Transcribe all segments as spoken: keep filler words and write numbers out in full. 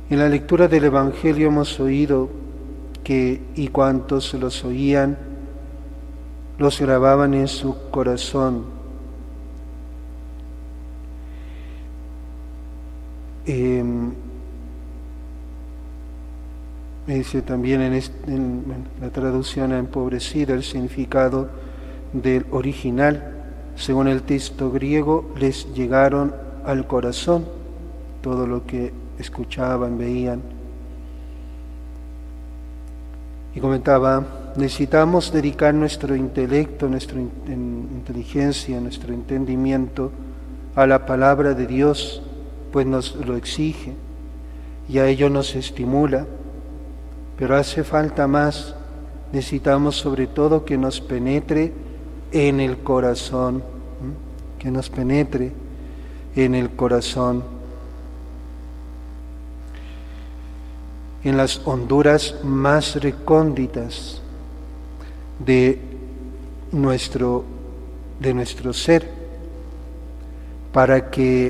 En la lectura del Evangelio hemos oído que y cuantos los oían, los grababan en su corazón. Eh, dice también en, este, en la traducción empobrecida el significado del original. Según el texto griego, les llegaron al corazón todo lo que escuchaban, veían. Y comentaba, necesitamos dedicar nuestro intelecto, nuestra inteligencia, nuestro entendimiento a la palabra de Dios, pues nos lo exige y a ello nos estimula, pero hace falta más. Necesitamos sobre todo que nos penetre en el corazón, ¿eh? que nos penetre en el corazón, en las honduras más recónditas de nuestro, de nuestro ser, para que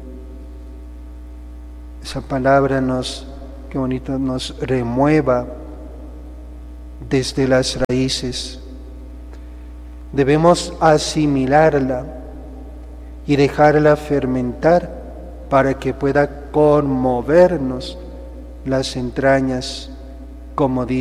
esa palabra nos, qué bonito, nos remueva desde las raíces. Debemos asimilarla y dejarla fermentar para que pueda conmovernos las entrañas, como dice